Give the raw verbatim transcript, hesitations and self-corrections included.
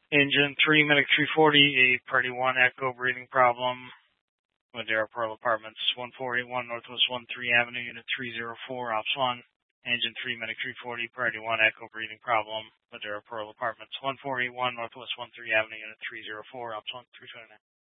Engine three, Medic three forty, a Party one Echo breathing problem. Madera Pearl Apartments, one four eight one Northwest one three Avenue, Unit three zero four, Ops one. Engine three, Medic three forty, Priority one Echo breathing problem. Madera Pearl Apartments, one four eight one Northwest one three Avenue, Unit three zero four, Ops one, three twenty-nine.